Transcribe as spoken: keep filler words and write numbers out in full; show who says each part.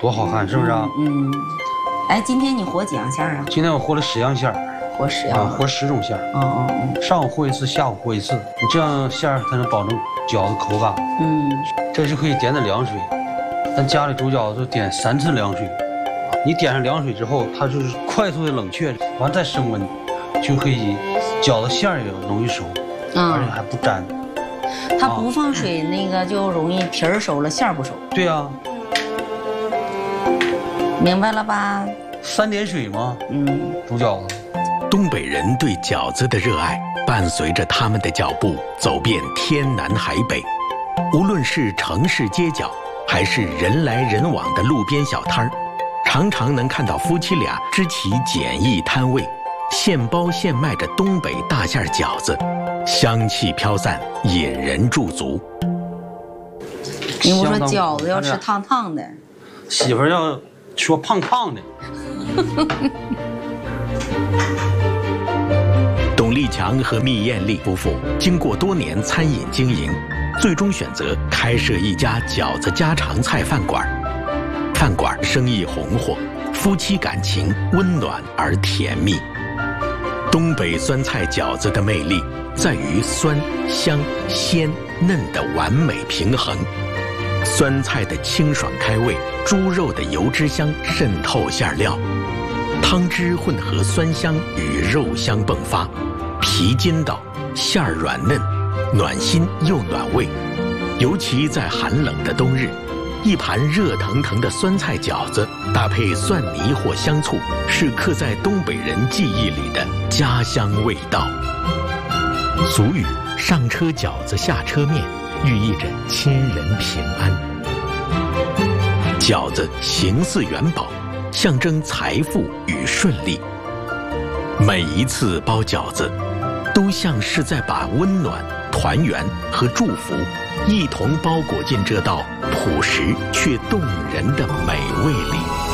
Speaker 1: 多好看，是不是啊？
Speaker 2: 嗯。哎，今天你和几样馅儿啊？
Speaker 1: 今天我和了十样馅儿。
Speaker 2: 和十样。
Speaker 1: 啊，和十种馅儿。
Speaker 2: 嗯嗯嗯。
Speaker 1: 上午和一次，下午和一次，你这样馅儿才能保证饺子口感。
Speaker 2: 嗯。
Speaker 1: 这是可以点的凉水，咱家里煮饺子点三次凉水。你点上凉水之后，它就是快速的冷却，完再升温，就可以饺子馅儿也容易熟，嗯、而且还不粘。
Speaker 2: 它不放水，啊、那个就容易皮儿熟了，馅儿不熟。
Speaker 1: 对呀、啊。
Speaker 2: 明白了吧？
Speaker 1: 三点水吗？
Speaker 2: 嗯，
Speaker 1: 煮饺子。
Speaker 3: 东北人对饺子的热爱，伴随着他们的脚步走遍天南海北。无论是城市街角，还是人来人往的路边小摊儿，常常能看到夫妻俩支起简易摊位，现包现卖着东北大馅饺子，香气飘散，引人驻足。
Speaker 2: 你不说饺子要吃烫烫的，
Speaker 1: 媳妇儿要说胖胖的。
Speaker 3: 董立强和密艳丽夫妇经过多年餐饮经营，最终选择开设一家饺子家常菜饭馆。饭馆生意红火，夫妻感情温暖而甜蜜。东北酸菜饺子的魅力在于酸、香、鲜、嫩的完美平衡。酸菜的清爽开胃，猪肉的油脂香渗透馅料，汤汁混合酸香与肉香迸发，皮筋道，馅儿软嫩，暖心又暖胃。尤其在寒冷的冬日，一盘热腾腾的酸菜饺子搭配蒜泥或香醋，是刻在东北人记忆里的家乡味道。俗语上车饺子下车面，寓意着亲人平安。饺子形似元宝，象征财富与顺利。每一次包饺子，都像是在把温暖、团圆和祝福一同包裹进这道朴实却动人的美味里。